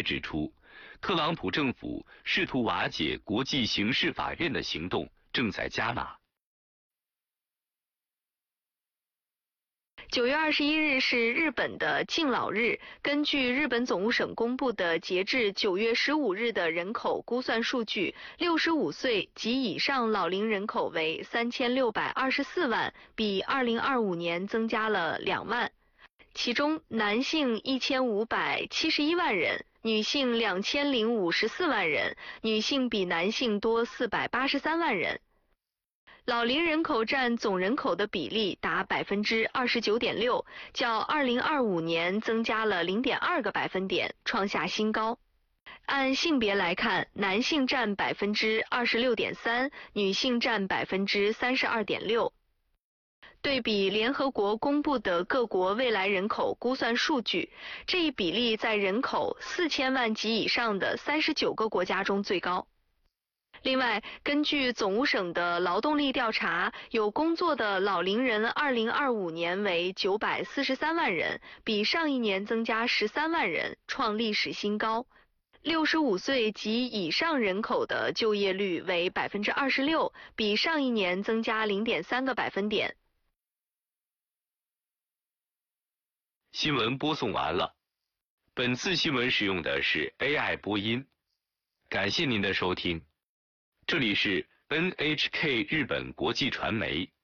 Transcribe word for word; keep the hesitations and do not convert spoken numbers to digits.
还指出，特朗普政府试图瓦解国际刑事法院的行动正在加码。 九月二十一日是日本的敬老日。根据日本总务省公布的截至九月十五日的人口估算数据，六十五岁及以上老龄人口为三千六百二十四万，比二零二五年增加了两万。其中男性一千五百七十一万人，女性两千零五十四万人，女性比男性多四百八十三万人。老龄人口占总人口的比例达百分之二十九点六，较二零二五年增加了零点二个百分点，创下新高。按性别来看，男性占百分之二十六点三，女性占百分之三十二点六。对比联合国公布的各国未来人口估算数据，这一比例在人口四千万及以上的三十九个国家中最高。另外，根据总务省的劳动力调查，有工作的老龄人二零二五年为九百四十三万人，比上一年增加十三万人，创历史新高。六十五岁及以上人口的就业率为百分之二十六，比上一年增加零点三个百分点。 新闻播送完了，本次新闻使用的是 A I 播音，感谢您的收听。这里是 N H K 日本国际传媒。